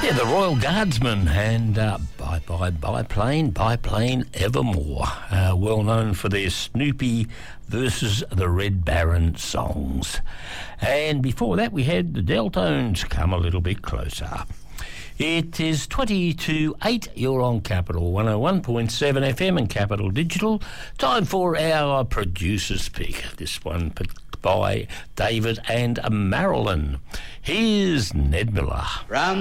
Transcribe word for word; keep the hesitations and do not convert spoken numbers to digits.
Yeah, the Royal Guardsmen and uh, Bye Bye Biplane, Biplane Evermore, uh, well known for their Snoopy versus the Red Baron songs. And before that we had the Deltones, Come a Little Bit Closer. It is twenty to eight, you're on Capital one oh one point seven F M and Capital Digital. Time for our producer's pick. This one by David and Marilyn. Here's Ned Miller. Round